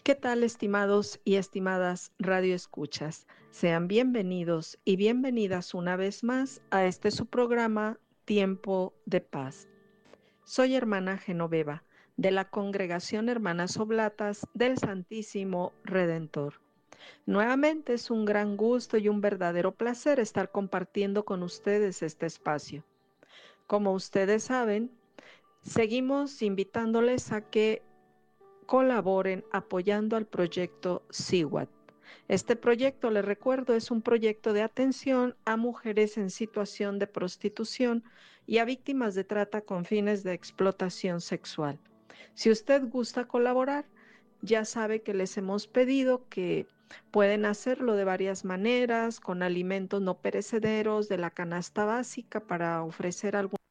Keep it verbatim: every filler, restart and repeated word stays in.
¿Qué tal, estimados y estimadas radioescuchas? Sean bienvenidos y bienvenidas una vez más a este su programa Tiempo de Paz. Soy hermana Genoveva, de la Congregación Hermanas Oblatas del Santísimo Redentor. Nuevamente es un gran gusto y un verdadero placer estar compartiendo con ustedes este espacio. Como ustedes saben, seguimos invitándoles a que colaboren apoyando al proyecto S I W A T. Este proyecto, les recuerdo, es un proyecto de atención a mujeres en situación de prostitución y a víctimas de trata con fines de explotación sexual. Si usted gusta colaborar, ya sabe que les hemos pedido que pueden hacerlo de varias maneras, con alimentos no perecederos de la canasta básica para ofrecer algún